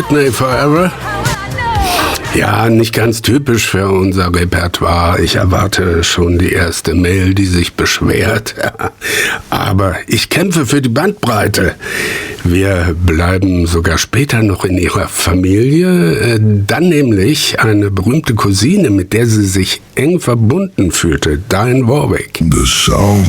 Whitney Forever? Ja, nicht ganz typisch für unser Repertoire. Ich erwarte schon die erste Mail, die sich beschwert. Aber ich kämpfe für die Bandbreite. Wir bleiben sogar später noch in ihrer Familie. Dann nämlich eine berühmte Cousine, mit der sie sich eng verbunden fühlte, Dionne Warwick. The sound